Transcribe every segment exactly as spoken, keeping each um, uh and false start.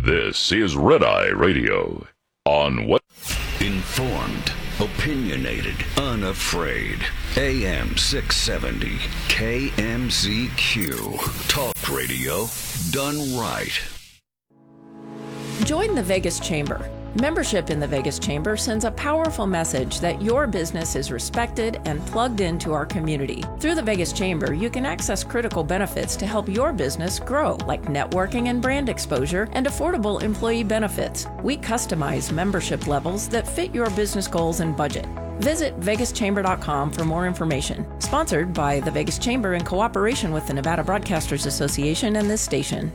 This is Red Eye Radio. On what? Informed, opinionated, unafraid. A M six seventy, K M Z Q. Talk radio done right. Join the Vegas Chamber. Membership in the Vegas Chamber sends a powerful message that your business is respected and plugged into our community. Through the Vegas Chamber, you can access critical benefits to help your business grow, like networking and brand exposure and affordable employee benefits. We customize membership levels that fit your business goals and budget. Visit vegas chamber dot com for more information. Sponsored by the Vegas Chamber in cooperation with the Nevada Broadcasters Association and this station.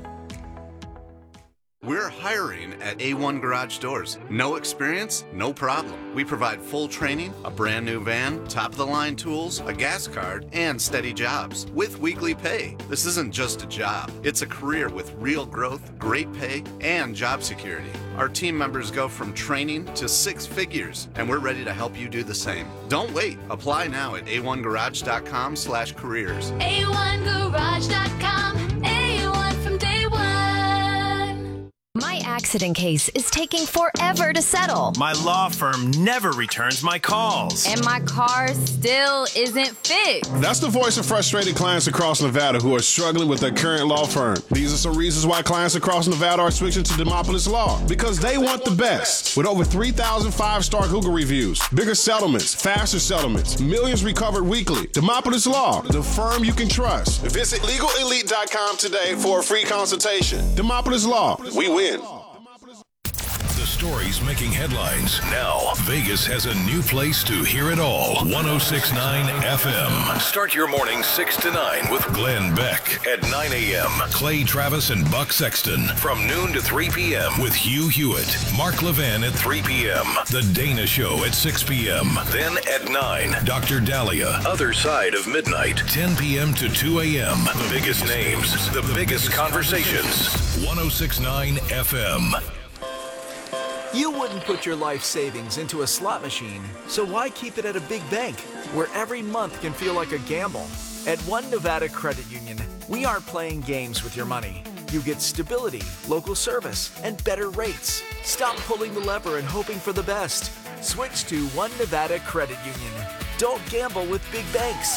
We're hiring at A one Garage Doors. No experience? No problem. We provide full training, a brand new van, top-of-the-line tools, a gas card, and steady jobs with weekly pay. This isn't just a job. It's a career with real growth, great pay, and job security. Our team members go from training to six figures, and we're ready to help you do the same. Don't wait. Apply now at a one garage dot com slash careers. a one garage dot com. A one from day one. My accident case is taking forever to settle. My law firm never returns my calls. And my car still isn't fixed. That's the voice of frustrated clients across Nevada who are struggling with their current law firm. These are some reasons why clients across Nevada are switching to Demopolis Law. Because they want the best. With over three thousand five-star Google reviews, bigger settlements, faster settlements, millions recovered weekly. Demopolis Law, the firm you can trust. Visit legal elite dot com today for a free consultation. Demopolis Law, we win. The stories making headlines. Now, Vegas has a new place to hear it all. one oh six point nine F M. Start your morning six to nine with Glenn Beck. At nine a.m., Clay Travis and Buck Sexton. From noon to three p.m. with Hugh Hewitt. Mark Levan at three p.m. The Dana Show at six p.m. Then at nine, Doctor Dahlia. Other Side of Midnight. ten p.m. to two a.m. The biggest names. The biggest conversations. one oh six point nine F M. You wouldn't put your life savings into a slot machine, so why keep it at a big bank, where every month can feel like a gamble? At One Nevada Credit Union, we aren't playing games with your money. You get stability, local service, and better rates. Stop pulling the lever and hoping for the best. Switch to One Nevada Credit Union. Don't gamble with big banks.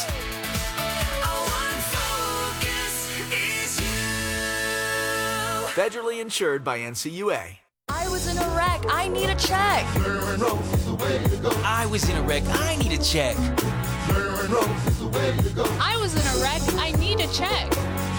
Federally insured by N C U A. I was in a wreck. I need a check. I was in a wreck. I need a check. I was in a wreck. I need a check.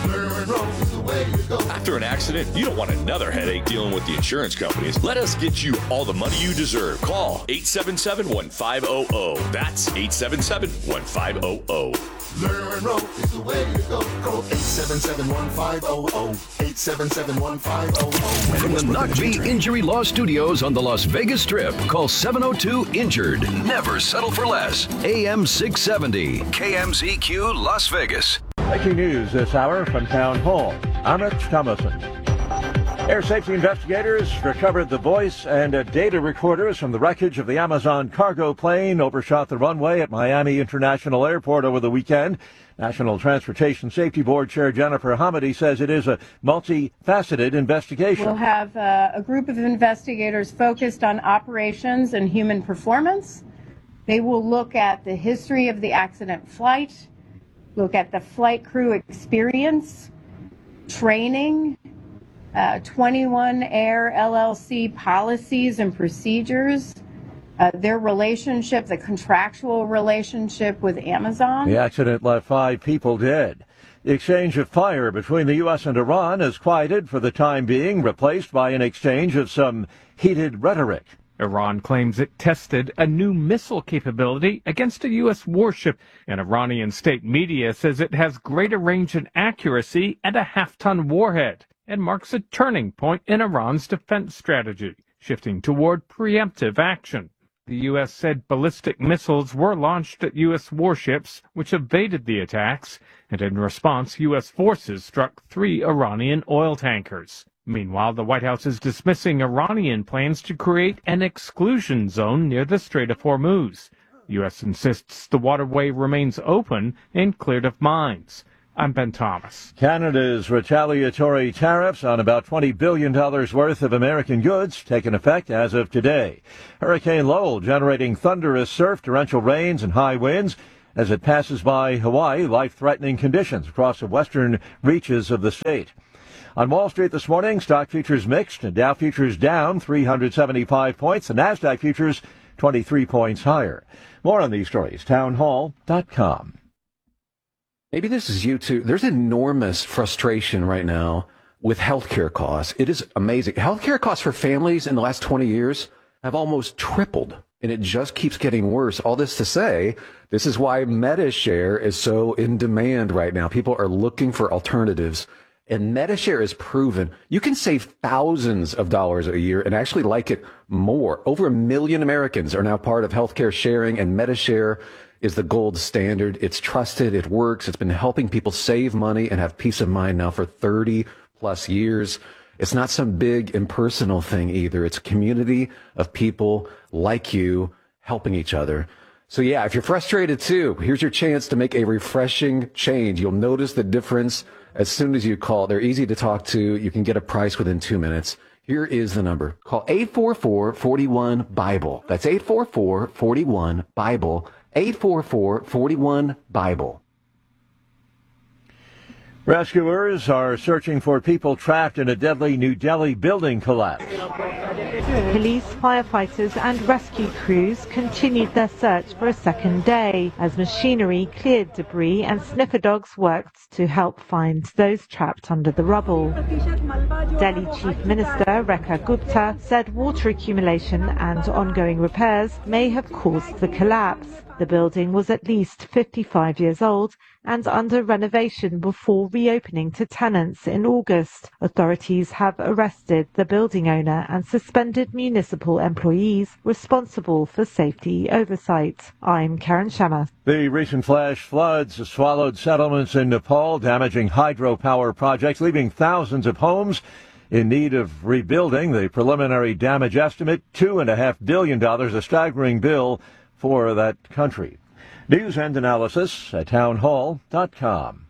After an accident, you don't want another headache dealing with the insurance companies. Let us get you all the money you deserve. Call eight seven seven, one five zero zero. That's eight seven seven, one five zero zero. Learn Row is the way to go. Call eight seven seven, one five zero zero. eight seven seven, one five zero zero. From the Knock Me Injury Law Studios on the Las Vegas Strip, call seven oh two INJURED. Never settle for less. A M six seventy, K M Z Q, Las Vegas. Breaking news this hour from Town Hall. I'm Rich Thomason. Air safety investigators recovered the voice and uh, data recorders from the wreckage of the Amazon cargo plane overshot the runway at Miami International Airport over the weekend. National Transportation Safety Board Chair Jennifer Hamady says it is a multifaceted investigation. We'll have uh, a group of investigators focused on operations and human performance. They will look at the history of the accident flight, look at the flight crew experience, training, Uh, twenty-one Air L L C policies and procedures, uh, their relationship, the contractual relationship with Amazon. The accident left five people dead. The exchange of fire between the U S and Iran is quieted for the time being, replaced by an exchange of some heated rhetoric. Iran claims it tested a new missile capability against a U S warship, and Iranian state media says it has greater range and accuracy and a half-ton warhead, and marks a turning point in Iran's defense strategy, shifting toward preemptive action. The U S said ballistic missiles were launched at U S warships, which evaded the attacks, and in response, U S forces struck three Iranian oil tankers. Meanwhile, the White House is dismissing Iranian plans to create an exclusion zone near the Strait of Hormuz. The U S insists the waterway remains open and cleared of mines. I'm Ben Thomas. Canada's retaliatory tariffs on about twenty billion dollars worth of American goods taking effect as of today. Hurricane Lowell generating thunderous surf, torrential rains, and high winds as it passes by Hawaii, life-threatening conditions across the western reaches of the state. On Wall Street this morning, stock futures mixed. Dow futures down three hundred seventy-five points. The NASDAQ futures twenty-three points higher. More on these stories, townhall dot com. Maybe this is you too. There's enormous frustration right now with healthcare costs. It is amazing. Healthcare costs for families in the last twenty years have almost tripled, and it just keeps getting worse. All this to say, this is why MediShare is so in demand right now. People are looking for alternatives, and MediShare is proven you can save thousands of dollars a year and actually like it more. Over a million Americans are now part of healthcare sharing, and MediShare is the gold standard. It's trusted. It works. It's been helping people save money and have peace of mind now for thirty plus years. It's not some big impersonal thing either. It's a community of people like you helping each other. So yeah, if you're frustrated too, here's your chance to make a refreshing change. You'll notice the difference as soon as you call. They're easy to talk to. You can get a price within two minutes. Here is the number. Call eight four four, four one, BIBLE. That's eight four four, four one, BIBLE. eight four four, four one, BIBLE. Rescuers are searching for people trapped in a deadly New Delhi building collapse. Police, firefighters and rescue crews continued their search for a second day as machinery cleared debris and sniffer dogs worked to help find those trapped under the rubble. Delhi Chief Minister Rekha Gupta said water accumulation and ongoing repairs may have caused the collapse. The building was at least fifty-five years old and under renovation before reopening to tenants in August. Authorities have arrested the building owner and suspended municipal employees responsible for safety oversight. I'm Karen Shamma. The recent flash floods swallowed settlements in Nepal, damaging hydropower projects, leaving thousands of homes in need of rebuilding. The preliminary damage estimate, two point five billion dollars, a staggering bill for that country. News and analysis at townhall dot com.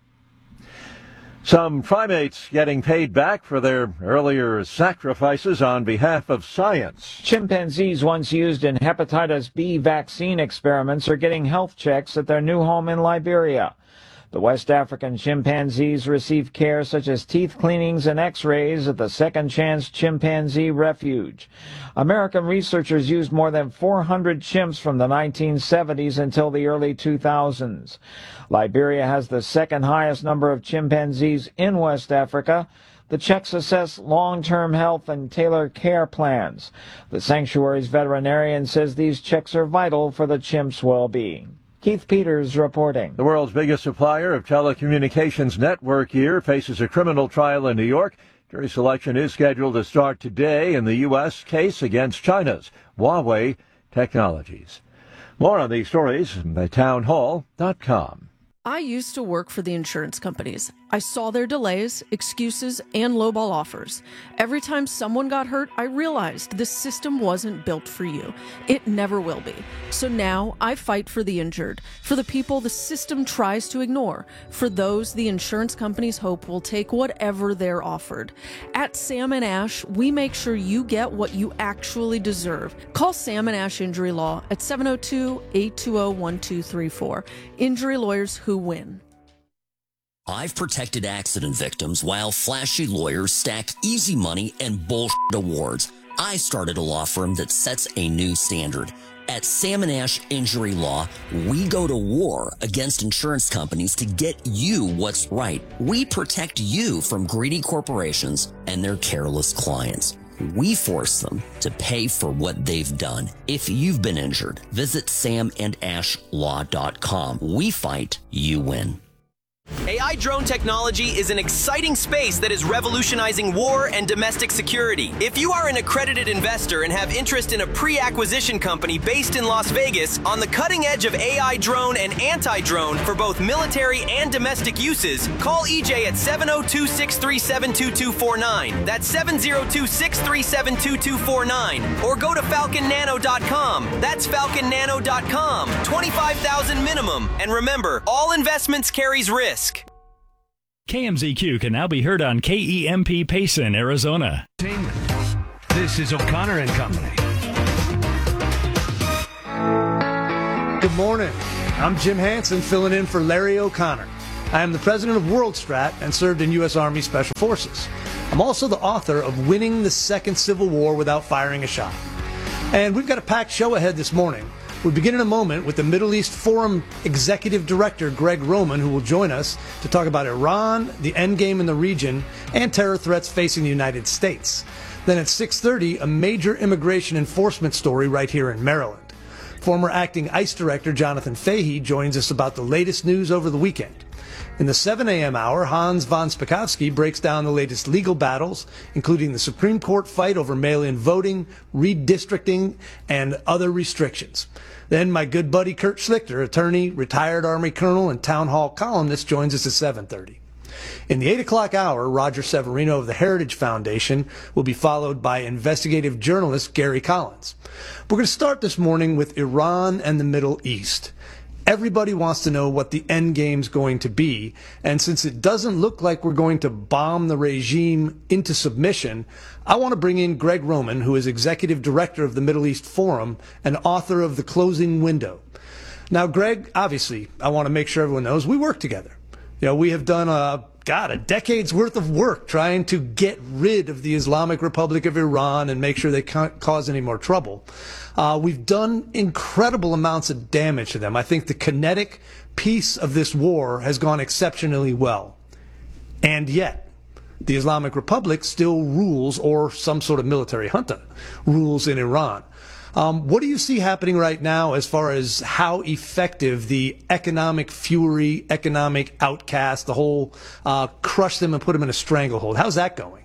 Some primates getting paid back for their earlier sacrifices on behalf of science. Chimpanzees once used in hepatitis B vaccine experiments are getting health checks at their new home in Liberia. The West African chimpanzees receive care such as teeth cleanings and x-rays at the Second Chance Chimpanzee Refuge. American researchers used more than four hundred chimps from the nineteen seventies until the early two thousands. Liberia has the second highest number of chimpanzees in West Africa. The checks assess long-term health and tailor care plans. The sanctuary's veterinarian says these checks are vital for the chimps' well-being. Keith Peters reporting. The world's biggest supplier of telecommunications network gear faces a criminal trial in New York. Jury selection is scheduled to start today in the U S case against China's Huawei Technologies. More on these stories at townhall dot com. I used to work for the insurance companies. I saw their delays, excuses, and lowball offers. Every time someone got hurt, I realized this system wasn't built for you. It never will be. So now I fight for the injured, for the people the system tries to ignore, for those the insurance companies hope will take whatever they're offered. At Sam and Ash, we make sure you get what you actually deserve. Call Sam and Ash Injury Law at seven oh two, eight two zero, one two three four. Injury lawyers who win. I've protected accident victims while flashy lawyers stack easy money and bullshit awards. I started a law firm that sets a new standard. At Sam and Ash Injury Law, we go to war against insurance companies to get you what's right. We protect you from greedy corporations and their careless clients. We force them to pay for what they've done. If you've been injured, visit sam and ash law dot com. We fight, you win. A I drone technology is an exciting space that is revolutionizing war and domestic security. If you are an accredited investor and have interest in a pre-acquisition company based in Las Vegas on the cutting edge of A I drone and anti-drone for both military and domestic uses, call E J at seven oh two, six three seven, two two four nine. That's seven oh two, six three seven, two two four nine. Or go to falcon nano dot com. That's falcon nano dot com. twenty-five thousand minimum. And remember, all investments carries risk. K M Z Q can now be heard on K E M P Payson, Arizona. This is O'Connor and Company. Good morning. I'm Jim Hansen, filling in for Larry O'Connor. I am the president of WorldStrat and served in U S Army Special Forces. I'm also the author of Winning the Second Civil War Without Firing a Shot. And we've got a packed show ahead this morning. We begin in a moment with the Middle East Forum Executive Director Greg Roman, who will join us to talk about Iran, the endgame in the region, and terror threats facing the United States. Then at six thirty, a major immigration enforcement story right here in Maryland. Former acting ICE Director Jonathan Fahey joins us about the latest news over the weekend. In the seven a.m. hour, Hans von Spakovsky breaks down the latest legal battles, including the Supreme Court fight over mail-in voting, redistricting, and other restrictions. Then my good buddy Kurt Schlichter, attorney, retired Army colonel, and town hall columnist, joins us at seven thirty. In the eight o'clock hour, Roger Severino of the Heritage Foundation will be followed by investigative journalist Gary Collins. We're going to start this morning with Iran and the Middle East. Everybody wants to know what the end game's going to be, and since it doesn't look like we're going to bomb the regime into submission, I want to bring in Greg Roman, who is executive director of the Middle East Forum and author of The Closing Window. Now, Greg, obviously, I want to make sure everyone knows we work together. You know, we have done a God, a decade's worth of work trying to get rid of the Islamic Republic of Iran and make sure they can't cause any more trouble. Uh, we've done incredible amounts of damage to them. I think the kinetic piece of this war has gone exceptionally well. And yet, the Islamic Republic still rules, or some sort of military junta rules in Iran. Um, what do you see happening right now as far as how effective the economic fury, economic outcast, the whole uh, crush them and put them in a stranglehold? How's that going?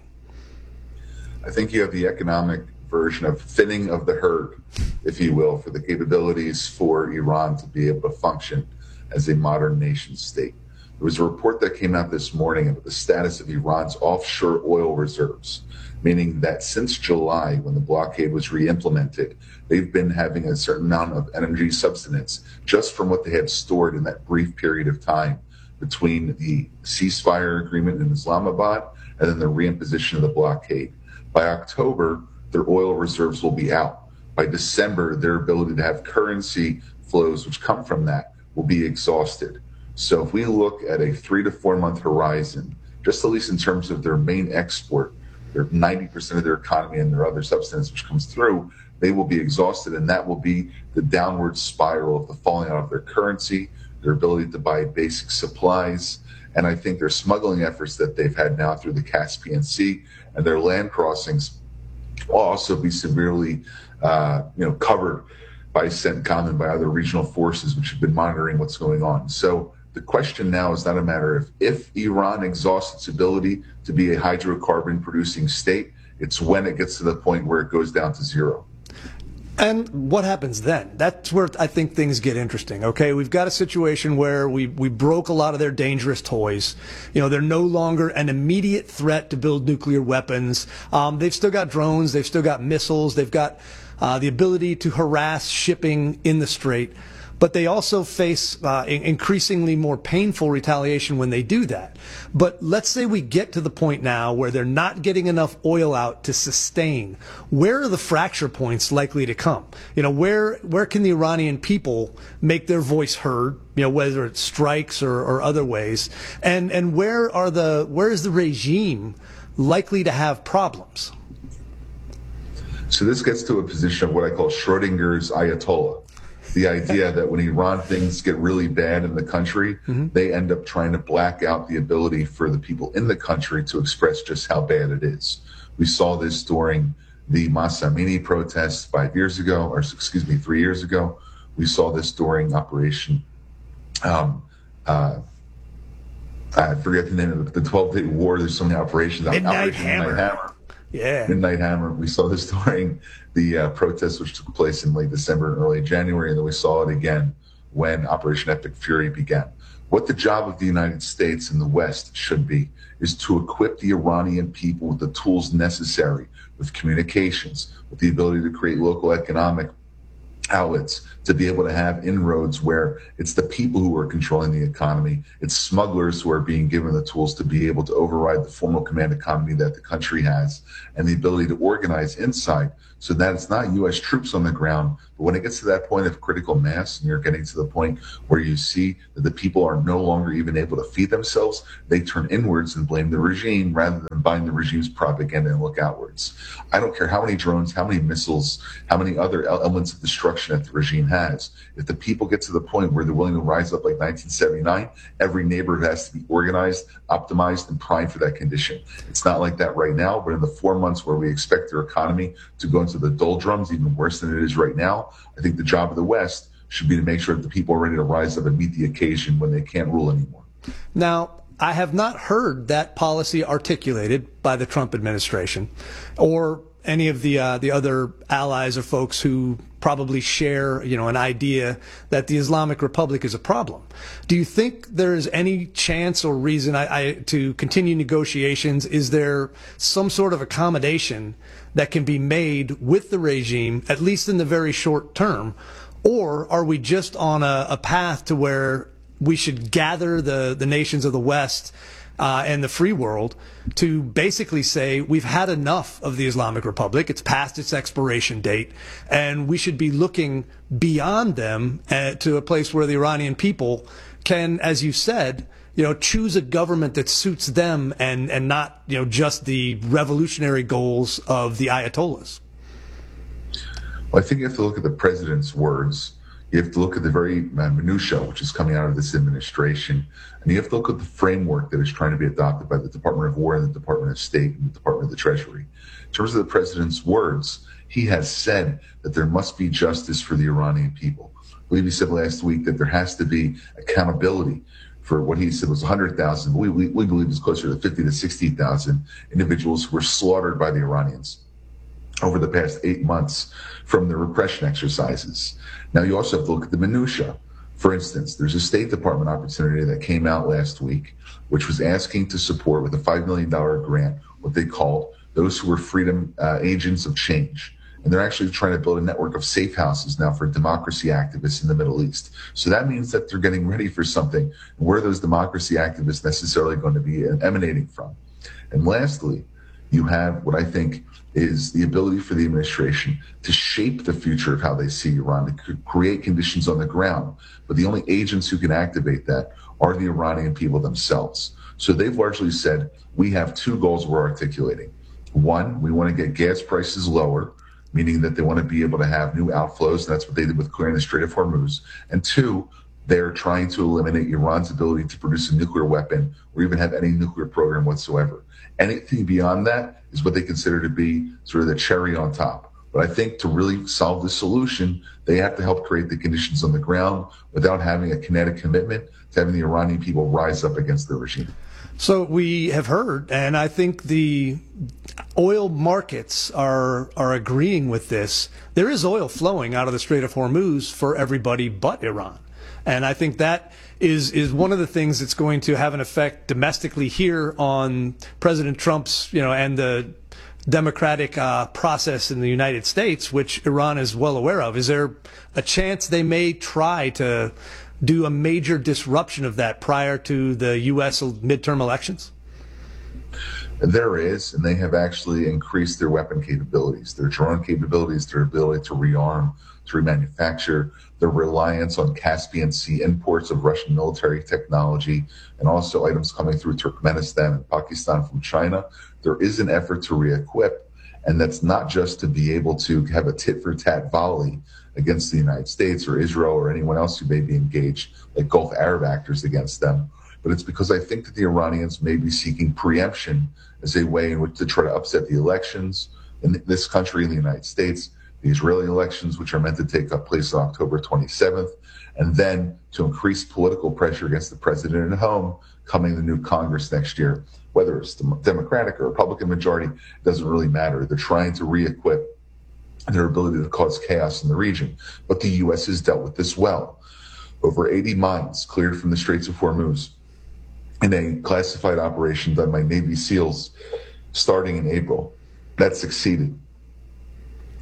I think you have the economic version of thinning of the herd, if you will, for the capabilities for Iran to be able to function as a modern nation state. There was a report that came out this morning about the status of Iran's offshore oil reserves, meaning that since July, when the blockade was re-implemented, they've been having a certain amount of energy substance just from what they have stored in that brief period of time between the ceasefire agreement in Islamabad and then the reimposition of the blockade. By October, their oil reserves will be out. By December, their ability to have currency flows which come from that will be exhausted. So if we look at a three to four month horizon, just at least in terms of their main export, their ninety percent of their economy and their other substance which comes through, they will be exhausted, and that will be the downward spiral of the falling out of their currency, their ability to buy basic supplies, and I think their smuggling efforts that they've had now through the Caspian Sea and their land crossings will also be severely uh, you know, covered by CENTCOM and by other regional forces which have been monitoring what's going on. So the question now is not a matter of if Iran exhausts its ability to be a hydrocarbon producing state, it's when it gets to the point where it goes down to zero. And what happens then? That's where I think things get interesting. Okay, we've got a situation where we, we broke a lot of their dangerous toys. You know, they're no longer an immediate threat to build nuclear weapons. Um, they've still got drones. They've still got missiles. They've got uh, the ability to harass shipping in the Strait. But they also face uh, increasingly more painful retaliation when they do that. But let's say we get to the point now where they're not getting enough oil out to sustain. Where are the fracture points likely to come? You know, where where can the Iranian people make their voice heard? You know, whether it's strikes or, or other ways, and and where are the where is the regime likely to have problems? So this gets to a position of what I call Schrodinger's Ayatollah. The idea that when Iran things get really bad in the country, mm-hmm. they end up trying to black out the ability for the people in the country to express just how bad it is. We saw this during the Mahsa Amini protests five years ago, or excuse me, three years ago. We saw this during Operation, um, uh, I forget the name of the twelve-day war. There's so many operations. Midnight Operation Hammer. Midnight Hammer. Yeah. Midnight Hammer. We saw this during the uh, protests which took place in late December and early January, and then we saw it again when Operation Epic Fury began. What the job of the United States and the West should be is to equip the Iranian people with the tools necessary, with communications, with the ability to create local economic outlets to be able to have inroads where it's the people who are controlling the economy. It's smugglers who are being given the tools to be able to override the formal command economy that the country has and the ability to organize inside so that it's not U S troops on the ground. But when it gets to that point of critical mass and you're getting to the point where you see that the people are no longer even able to feed themselves, they turn inwards and blame the regime rather than buying the regime's propaganda and look outwards. I don't care how many drones, how many missiles, how many other elements of destruction that the regime has. If the people get to the point where they're willing to rise up like nineteen seventy-nine, every neighborhood has to be organized, optimized, and primed for that condition. It's not like that right now, but in the four months where we expect their economy to go into the doldrums, even worse than it is right now, I think the job of the West should be to make sure that the people are ready to rise up and meet the occasion when they can't rule anymore. Now, I have not heard that policy articulated by the Trump administration or any of the uh, the other allies or folks who probably share, you know, an idea that the Islamic Republic is a problem. Do you think there is any chance or reason I, I, to continue negotiations? Is there some sort of accommodation that can be made with the regime, at least in the very short term? Or are we just on a, a path to where we should gather the, the nations of the West uh, and the free world to basically say we've had enough of the Islamic Republic, it's past its expiration date, and we should be looking beyond them uh, to a place where the Iranian people can, as you said, you know, choose a government that suits them and, and not, you know, just the revolutionary goals of the Ayatollahs? Well, I think you have to look at the president's words. You have to look at the very uh, minutia which is coming out of this administration, and you have to look at the framework that is trying to be adopted by the Department of War and the Department of State and the Department of the Treasury. In terms of the president's words, he has said that there must be justice for the Iranian people. I believe he said last week that there has to be accountability for what he said was one hundred thousand. We, we, we believe it's closer to fifty to sixty thousand individuals who were slaughtered by the Iranians over the past eight months from the repression exercises. Now, you also have to look at the minutia. For instance, there's a State Department opportunity that came out last week, which was asking to support with a five million dollars grant what they called those who were freedom uh, agents of change. And they're actually trying to build a network of safe houses now for democracy activists in the Middle East. So that means that they're getting ready for something. Where are those democracy activists necessarily going to be emanating from? And lastly, you have what I think is the ability for the administration to shape the future of how they see Iran, to create conditions on the ground. But the only agents who can activate that are the Iranian people themselves. So they've largely said, we have two goals we're articulating. One, we want to get gas prices lower, meaning that they want to be able to have new outflows. And that's what they did with clearing the Strait of Hormuz. And two, they're trying to eliminate Iran's ability to produce a nuclear weapon or even have any nuclear program whatsoever. Anything beyond that is what they consider to be sort of the cherry on top. But I think to really solve the solution, they have to help create the conditions on the ground without having a kinetic commitment to having the Iranian people rise up against the regime. So we have heard, and I think the oil markets are are agreeing with this. There is oil flowing out of the Strait of Hormuz for everybody but Iran. And I think that is is one of the things that's going to have an effect domestically here on President Trump's, you know, and the democratic uh, process in the United States, which Iran is well aware of. Is there a chance they may try to do a major disruption of that prior to the U S midterm elections? There is, and they have actually increased their weapon capabilities, their drone capabilities, their ability to rearm, to remanufacture, their reliance on Caspian Sea imports of Russian military technology, and also items coming through Turkmenistan and Pakistan from China. There is an effort to re-equip, and that's not just to be able to have a tit-for-tat volley against the United States or Israel or anyone else who may be engaged, like Gulf Arab actors against them, but it's because I think that the Iranians may be seeking preemption as a way in which to try to upset the elections in this country, in the United States, the Israeli elections, which are meant to take place on October twenty-seventh, and then to increase political pressure against the president at home coming the new Congress next year. Whether it's the Democratic or Republican majority, it doesn't really matter. They're trying to re-equip their ability to cause chaos in the region. But the U S has dealt with this well. Over eighty mines cleared from the Straits of Hormuz in a classified operation done by Navy SEALs starting in April. That succeeded.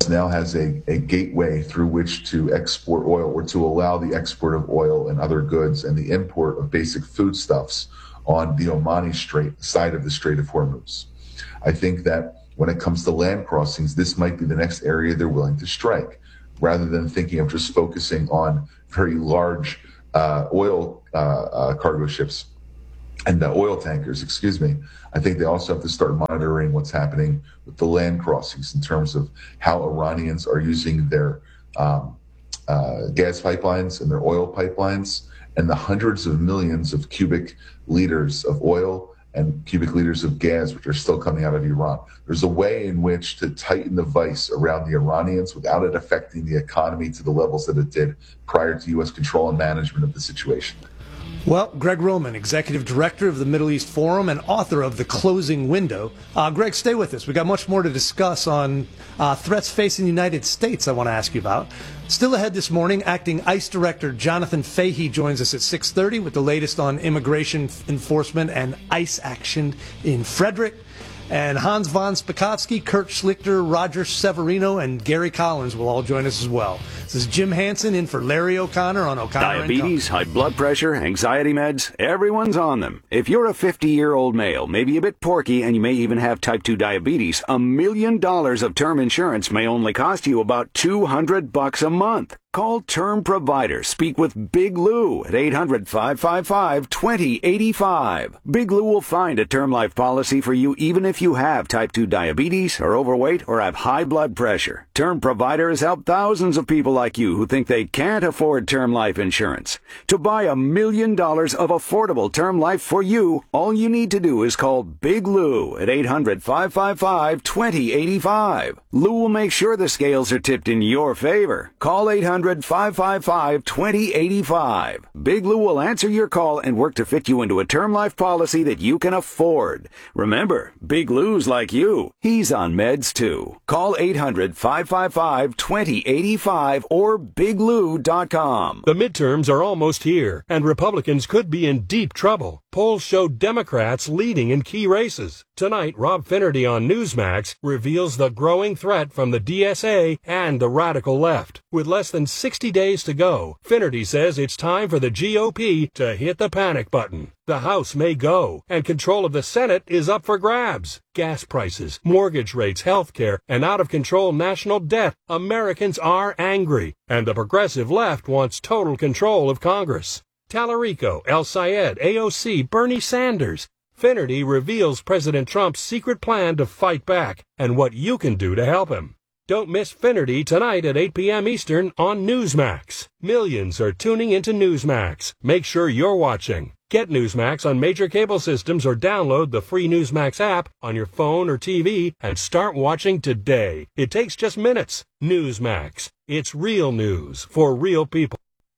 now has a, a gateway through which to export oil, or to allow the export of oil and other goods and the import of basic foodstuffs on the Omani Strait, side of the Strait of Hormuz. I think that when it comes to land crossings, this might be the next area they're willing to strike, rather than thinking of just focusing on very large uh, oil uh, uh, cargo ships and uh, oil tankers, excuse me. I think they also have to start monitoring what's happening with the land crossings in terms of how Iranians are using their um, uh, gas pipelines and their oil pipelines, and the hundreds of millions of cubic liters of oil and cubic liters of gas which are still coming out of Iran. There's a way in which to tighten the vice around the Iranians without it affecting the economy to the levels that it did prior to U S control and management of the situation. Well, Greg Roman, Executive Director of the Middle East Forum and author of The Closing Window. Uh, Greg, stay with us. We've got much more to discuss on uh, threats facing the United States I want to ask you about. Still ahead this morning, Acting ICE Director Jonathan Fahey joins us at six thirty with the latest on immigration enforcement and ICE action in Frederick. And Hans von Spakovsky, Kurt Schlichter, Roger Severino, and Gary Collins will all join us as well. This is Jim Hansen in for Larry O'Connor on O'Connor Diabetes, high blood pressure, anxiety meds, everyone's on them. If you're a fifty-year-old male, maybe a bit porky, and you may even have type two diabetes, a million dollars of term insurance may only cost you about two hundred bucks a month. Call Term Provider. Speak with Big Lou at eight hundred, five five five, two zero eight five. Big Lou will find a term life policy for you even if you have type two diabetes, are overweight, or have high blood pressure. Term Provider has helped thousands of people like you who think they can't afford term life insurance. To buy a million dollars of affordable term life for you, all you need to do is call Big Lou at eight hundred, five five five, two zero eight five. Lou will make sure the scales are tipped in your favor. Call eight hundred, five five five, two zero eight five. Big Lou will answer your call and work to fit you into a term life policy that you can afford. Remember, Big Lou's like you. He's on meds too. Call eight hundred, five five five, two zero eight five or big lou dot com. The midterms are almost here, and Republicans could be in deep trouble. Polls show Democrats leading in key races. Tonight, Rob Finnerty on Newsmax reveals the growing threat from the D S A and the radical left. With less than sixty days to go, Finnerty says it's time for the G O P to hit the panic button. The House may go, and control of the Senate is up for grabs. Gas prices, mortgage rates, health care, and out-of-control national debt. Americans are angry, and the progressive left wants total control of Congress. Tallarico, El Sayed, A O C, Bernie Sanders. Finnerty reveals President Trump's secret plan to fight back and what you can do to help him. Don't miss Finnerty tonight at eight p.m. Eastern on Newsmax. Millions are tuning into Newsmax. Make sure you're watching. Get Newsmax on major cable systems or download the free Newsmax app on your phone or T V and start watching today. It takes just minutes. Newsmax. It's real news for real people.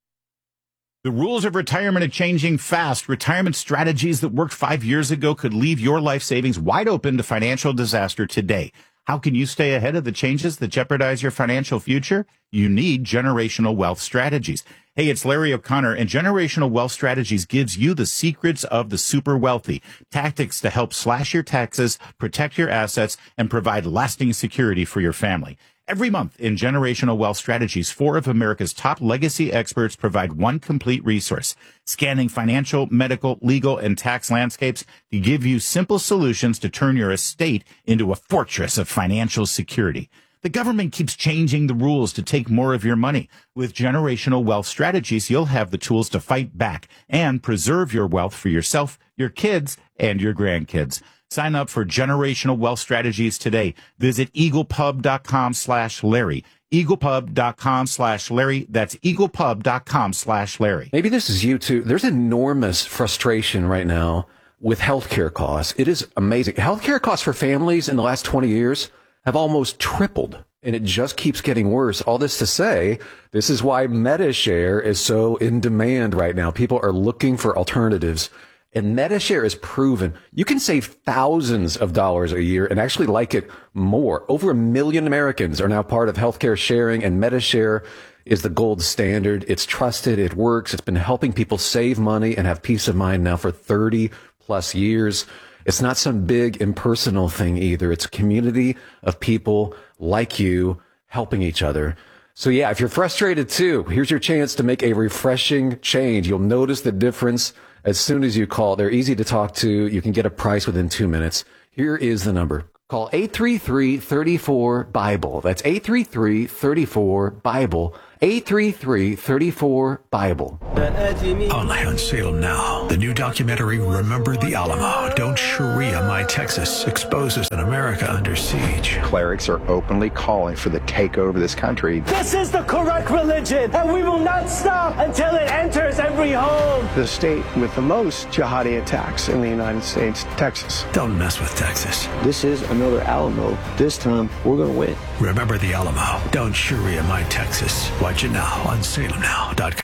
The rules of retirement are changing fast. Retirement strategies that worked five years ago could leave your life savings wide open to financial disaster today. How can you stay ahead of the changes that jeopardize your financial future? You need Generational Wealth Strategies. Hey, it's Larry O'Connor, and Generational Wealth Strategies gives you the secrets of the super wealthy, tactics to help slash your taxes, protect your assets, and provide lasting security for your family. Every month in Generational Wealth Strategies, four of America's top legacy experts provide one complete resource, scanning financial, medical, legal, and tax landscapes to give you simple solutions to turn your estate into a fortress of financial security. The government keeps changing the rules to take more of your money. With Generational Wealth Strategies, you'll have the tools to fight back and preserve your wealth for yourself, your kids, and your grandkids. Sign up for Generational Wealth Strategies today. Visit eaglepub.com slash Larry. eaglepub.com slash Larry. That's eaglepub.com slash Larry. Maybe this is you too. There's enormous frustration right now with healthcare costs. It is amazing. Healthcare costs for families in the last twenty years have almost tripled, and it just keeps getting worse. All this to say, this is why MediShare is so in demand right now. People are looking for alternatives. And MediShare is proven you can save thousands of dollars a year and actually like it more. Over a million Americans are now part of healthcare sharing, and MediShare is the gold standard. It's trusted. It works. It's been helping people save money and have peace of mind now for thirty plus years. It's not some big impersonal thing either. It's a community of people like you helping each other. So yeah, if you're frustrated too, here's your chance to make a refreshing change. You'll notice the difference as soon as you call. They're easy to talk to. You can get a price within two minutes. Here is the number. Call eight three three, three four, BIBLE. That's eight three three, three four, BIBLE. eight three three, three four, BIBLE. Only on sale now. The new documentary, Remember the Alamo. Don't Sharia My Texas exposes an America under siege. Clerics are openly calling for the takeover of this country. This is the correct religion, and we will not stop until it enters every home. The state with the most jihadi attacks in the United States, Texas. Don't mess with Texas. This is another Alamo. This time, we're going to win. Remember the Alamo. Don't Sharia My Texas. Watch it now on salem now dot com.